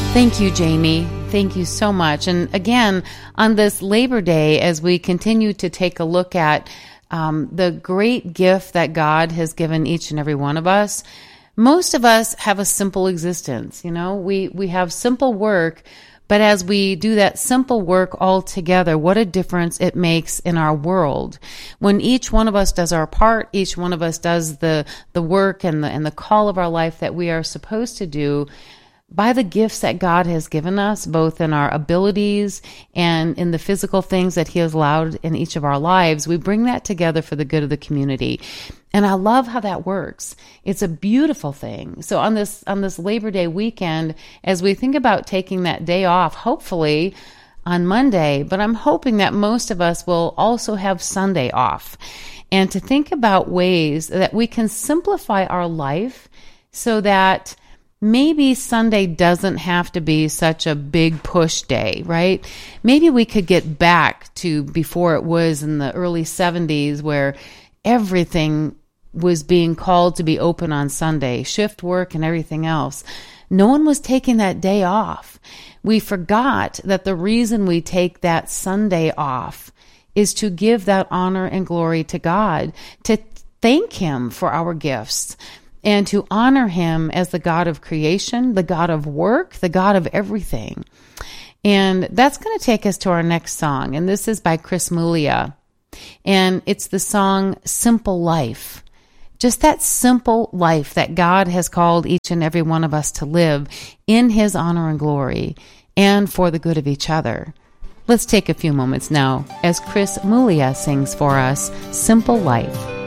Thank you, Jamie. Thank you so much. And again, on this Labor Day, as we continue to take a look at the great gift that God has given each and every one of us, most of us have a simple existence. You know, we have simple work, but as we do that simple work all together, what a difference it makes in our world. When each one of us does our part, each one of us does the work and the call of our life that we are supposed to do, by the gifts that God has given us, both in our abilities and in the physical things that He has allowed in each of our lives, we bring that together for the good of the community. And I love how that works. It's a beautiful thing. So on this Labor Day weekend, as we think about taking that day off, hopefully on Monday, but I'm hoping that most of us will also have Sunday off, and to think about ways that we can simplify our life so that maybe Sunday doesn't have to be such a big push day, right? Maybe we could get back to before it was in the early 70s where everything was being called to be open on Sunday, shift work and everything else. No one was taking that day off. We forgot that the reason we take that Sunday off is to give that honor and glory to God, to thank Him for our gifts, and to honor Him as the God of creation, the God of work, the God of everything. And that's going to take us to our next song. And this is by Chris Muglia. And it's the song Simple Life. Just that simple life that God has called each and every one of us to live in His honor and glory and for the good of each other. Let's take a few moments now as Chris Muglia sings for us Simple Life.